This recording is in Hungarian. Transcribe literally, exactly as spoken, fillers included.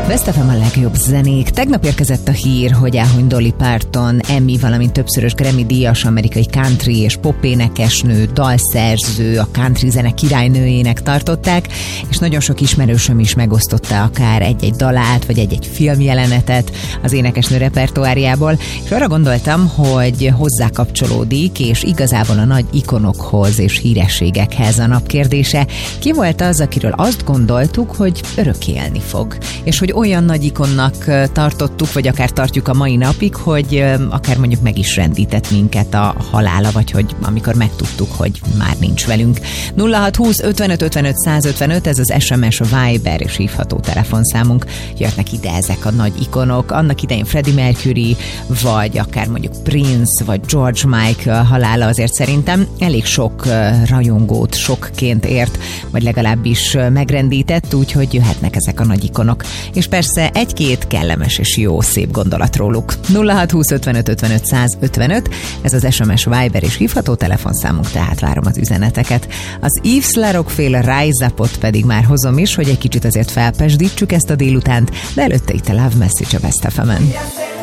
Best ef em a legjobb zenék. Tegnap érkezett a hír, hogy elhunyt Dolly Parton, Emmy, valamint többszörös Grammy-díjas amerikai country és pop énekesnő, dalszerző, a country zene királynőjének tartották, és nagyon sok ismerősöm is megosztotta akár egy-egy dalát, vagy egy-egy filmjelenetet az énekesnő repertoárjából, és arra gondoltam, hogy hozzá kapcsolódik, és igazából a nagy ikonokhoz és hírességekhez a nap kérdése. Ki volt az, akiről azt gondoltuk, hogy örökké élni fog, és hogy olyan nagy ikonnak tartottuk, vagy akár tartjuk a mai napig, hogy akár mondjuk meg is rendített minket a halála, vagy hogy amikor megtudtuk, hogy már nincs velünk. nulla hat húsz ötvenöt ötvenöt százötvenöt, ez az es em es, Viber és hívható telefonszámunk. Jöttnek ide ezek a nagy ikonok, annak idején Freddie Mercury, vagy akár mondjuk Prince, vagy George Michael halála azért szerintem elég sok rajongót sokként ért, vagy legalábbis megrendített, úgyhogy jöhetnek ezek a nagy ikonok. És persze egy-két kellemes és jó, szép gondolat róluk. nulla hat húsz ötvenöt ötvenöt százötvenöt, ez az es em es, Viber és hívható telefonszámunk, tehát várom az üzeneteket. Az Yves Laroque-féle Rise Up-ot pedig már hozom is, hogy egy kicsit azért felpesdítsük ezt a délutánt, de előtte itt a Love Message a Best ef em-en.